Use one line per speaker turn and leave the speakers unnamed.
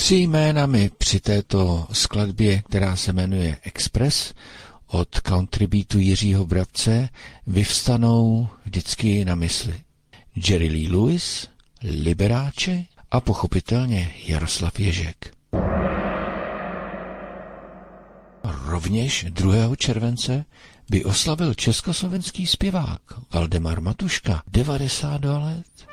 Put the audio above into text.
3 jména mi při této skladbě, která se jmenuje Express, od country beatu Jiřího Brabce, vyvstanou vždycky na mysli. Jerry Lee Lewis, Liberáče a pochopitelně Jaroslav Ježek. Rovněž 2. července by oslavil československý zpěvák Valdemar Matuška 92 let.